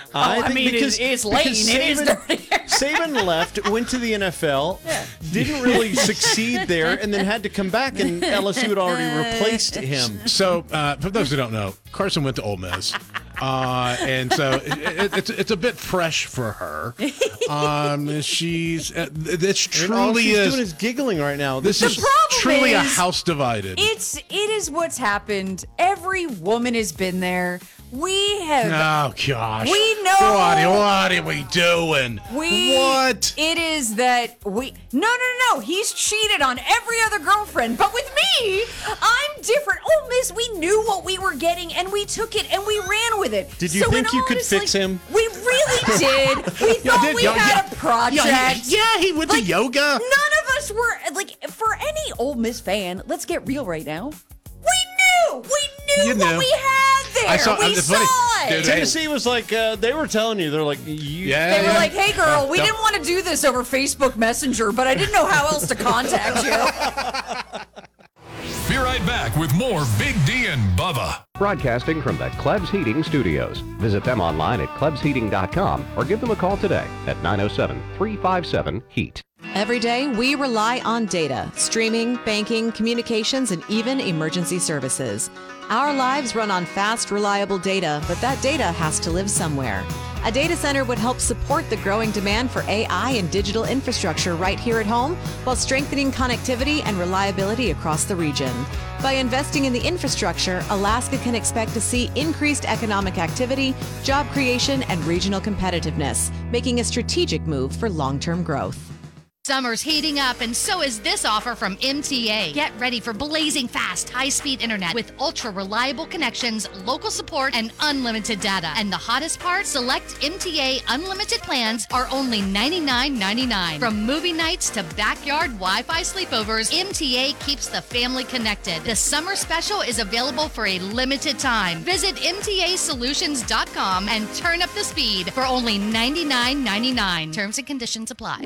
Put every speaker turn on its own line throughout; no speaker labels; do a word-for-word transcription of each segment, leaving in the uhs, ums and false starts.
I,
I
think
mean,
because,
it's, it's late.
because
It is
Saban,
dirty.
Saban left, went to the N F L, yeah. didn't really succeed there, and then had to come back, and L S U had already replaced him.
So, uh, for those who don't know, Carson went to Ole Miss. Uh, and so it, it, it's it's a bit fresh for her. Um, she's uh, this truly
and all she's
is
doing is giggling right now.
This
The
is
problem
truly a
is,
house divided.
It's it is what's happened. Every woman has been there. We have.
Oh gosh.
We know.
What, what are we doing?
We.
What?
It is that we. No, no, no. He's cheated on every other girlfriend, but with me, I'm different. Oh, Miss, we knew what we were getting, and we took it and we ran with it.
Did you
so
think you could
honestly,
fix him?
We really did. We thought
did,
we
yeah,
had
yeah.
a project.
Yeah, he, yeah, he went
Like,
to yoga.
None of us were like for any Ole Miss fan. Let's get real right now. We knew. We knew
You
what
knew.
we had there.
I saw-
we
it's
saw
funny.
it.
Dude,
Tennessee was like, uh, they were telling you, they're like, you,
Yeah.
They were like, "Hey, girl, we
Don't-
didn't want to do this over Facebook Messenger, but I didn't know how else to contact you."
Be right back with more Big D and Bubba.
Broadcasting from the Klebs Heating Studios. Visit them online at klebs heating dot com or give them a call today at nine oh seven, three five seven, heat.
Every day, we rely on data, streaming, banking, communications, and even emergency services. Our lives run on fast, reliable data, but that data has to live somewhere. A data center would help support the growing demand for A I and digital infrastructure right here at home, while strengthening connectivity and reliability across the region. By investing in the infrastructure, Alaska can expect to see increased economic activity, job creation, and regional competitiveness, making a strategic move for long-term growth.
Summer's heating up, and so is this offer from M T A. Get ready for blazing fast, high-speed internet with ultra-reliable connections, local support, and unlimited data. And the hottest part, select M T A unlimited plans are only ninety-nine ninety-nine. From movie nights to backyard Wi-Fi sleepovers, M T A keeps the family connected. The summer special is available for a limited time. Visit M T A solutions dot com and turn up the speed for only ninety-nine ninety-nine. Terms and conditions apply.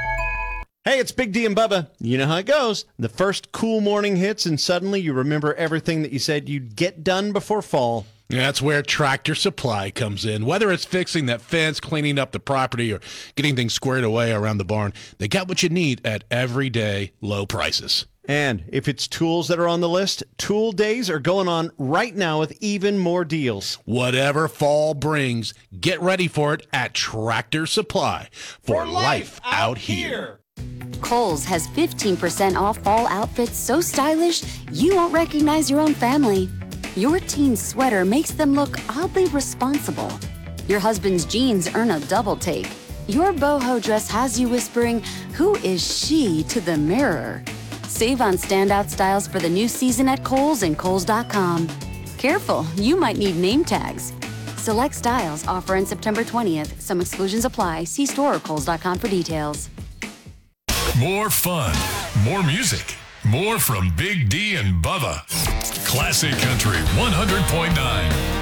Hey, it's Big D and Bubba. You know how it goes. The first cool morning hits, and suddenly you remember everything that you said you'd get done before fall.
That's where Tractor Supply comes in. Whether it's fixing that fence, cleaning up the property, or getting things squared away around the barn, they got what you need at everyday low prices.
And if it's tools that are on the list, Tool Days are going on right now with even more deals.
Whatever fall brings, get ready for it at Tractor Supply for, for life, life out here. here.
Kohl's has fifteen percent off fall outfits so stylish you won't recognize your own family. Your teen's sweater makes them look oddly responsible. Your husband's jeans earn a double take. Your boho dress has you whispering, "Who is she?" to the mirror. Save on standout styles for the new season at Kohl's and Kohl's dot com. Careful, you might need name tags. Select styles offer in September twentieth. Some exclusions apply. See store or Kohl's dot com for details.
More fun, more music, more from Big D and Bubba. Classic Country one hundred point nine.